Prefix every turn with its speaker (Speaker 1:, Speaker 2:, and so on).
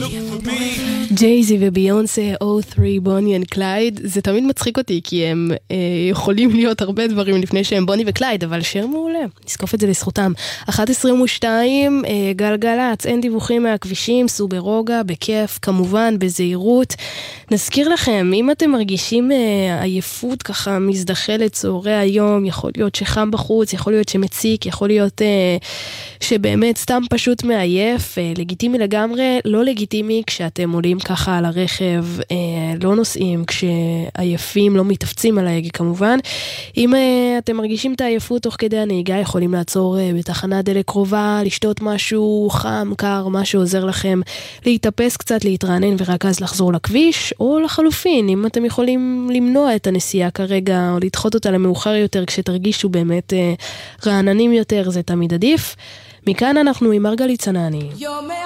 Speaker 1: ג'ייזי וביונסה, O3, בוני אנד קלייד, זה תמיד מצחיק אותי, כי הם יכולים להיות הרבה דברים לפני שהם בוני וקלייד, אבל שיר מעולה, נזקוף את זה לזכותם. 1:22, גלגלץ, אין דיווחים מהכבישים, סעו ברוגע, בכיף, כמובן, בזהירות. נזכיר לכם, אם אתם מרגישים עייפות ככה מזדחלת צהרי היום, יכול להיות שחם בחוץ, יכול להיות שמציק, יכול להיות שבאמת סתם פשוט מעייף, לגיטימי לגמרי, לא לגיטימי כשאתם עולים ככה על הרכב, לא נוסעים כשעייפים, לא מתאפצים על ההגה כמובן. אם אתם מרגישים את העייפות תוך כדי הנהיגה, יכולים לעצור בתחנת דלק קרובה, לשתות משהו חם, קר, מה שעוזר לכם להתאפס קצת, להתרענן ורק אז לחזור לכביש, או לחלופין, אם אתם יכולים למנוע את הנסיעה כרגע, או לדחות אותה למאוחר יותר כשתרגישו באמת רעננים יותר, זה תמיד עדיף. מכאן אנחנו עם מרגלית צנעני.